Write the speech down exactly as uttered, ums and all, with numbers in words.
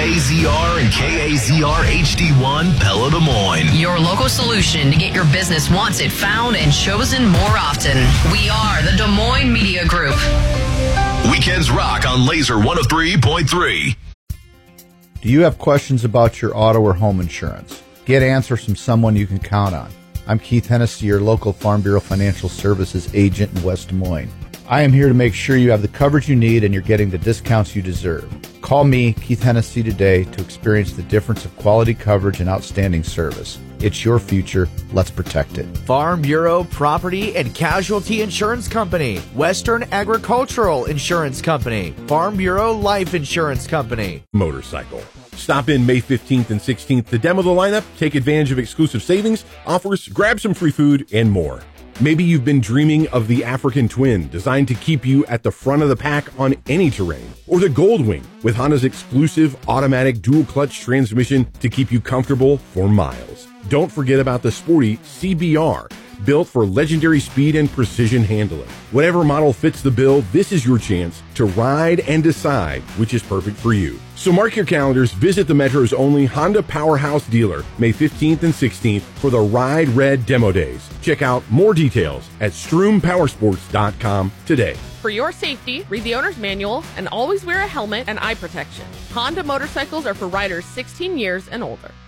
A Z R and K A Z R H D one Pella Des Moines. Your local solution to get your business wanted, found, and chosen more often. We are the Des Moines Media Group. Weekends rock on Laser one oh three point three. Do you have questions about your auto or home insurance? Get answers from someone you can count on. I'm Keith Hennessy, your local Farm Bureau Financial Services agent in West Des Moines. I am here to make sure you have the coverage you need and you're getting the discounts you deserve. Call me, Keith Hennessy, today to experience the difference of quality coverage and outstanding service. It's your future. Let's protect it. Farm Bureau Property and Casualty Insurance Company, Western Agricultural Insurance Company, Farm Bureau Life Insurance Company. Motorcycle. Stop in May fifteenth and sixteenth to demo the lineup, take advantage of exclusive savings, offers, grab some free food, and more. Maybe you've been dreaming of the African Twin, designed to keep you at the front of the pack on any terrain. Or the Goldwing, with Honda's exclusive automatic dual-clutch transmission to keep you comfortable for miles. Don't forget about the sporty C B R, built for legendary speed and precision handling. Whatever model fits the bill, this is your chance to ride and decide which is perfect for you. So mark your calendars, visit the Metro's only Honda Powerhouse dealer May fifteenth and sixteenth for the Ride Red Demo Days. Check out more details at strom powersports dot com today. For your safety, read the owner's manual and always wear a helmet and eye protection. Honda motorcycles are for riders sixteen years and older.